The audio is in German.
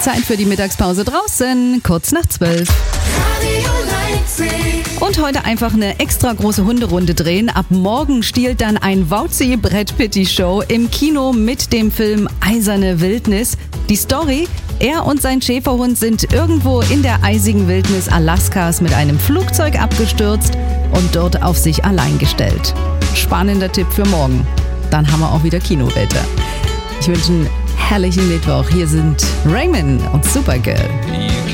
Zeit für die Mittagspause draußen, kurz nach 12. Und heute einfach eine extra große Hunderunde drehen. Ab morgen stiehlt dann ein Wauzi Brad Pitt Show im Kino mit dem Film Eiserne Wildnis. Die Story: Er und sein Schäferhund sind irgendwo in der eisigen Wildnis Alaskas mit einem Flugzeug abgestürzt und dort auf sich allein gestellt. Spannender Tipp für morgen. Dann haben wir auch wieder Kinowetter. Ich wünsche einen herrlichen Mittwoch. Hier sind Raymond und Supergirl.